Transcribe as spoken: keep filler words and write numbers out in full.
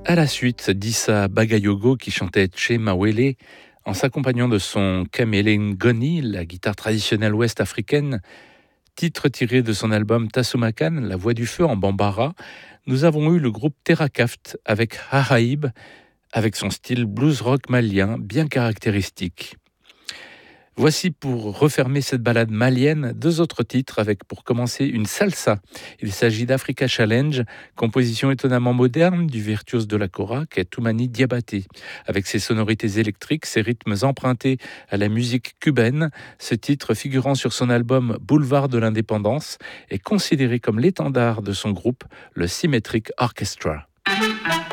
À la suite, d'Issa Bagayogo qui chantait Che Mawele en s'accompagnant de son Kamelengoni, la guitare traditionnelle ouest africaine, titre tiré de son album Tasumakan, La Voix du Feu en Bambara. Nous avons eu le groupe Terrakaft avec Hahaib, avec son style blues rock malien bien caractéristique. Voici pour refermer cette balade malienne deux autres titres avec pour commencer une salsa. Il s'agit d'Africa Challenge, composition étonnamment moderne du virtuose de la kora qu'est Toumani Diabaté. Avec ses sonorités électriques, ses rythmes empruntés à la musique cubaine, ce titre figurant sur son album Boulevard de l'Indépendance est considéré comme l'étendard de son groupe, le Symmetric Orchestra.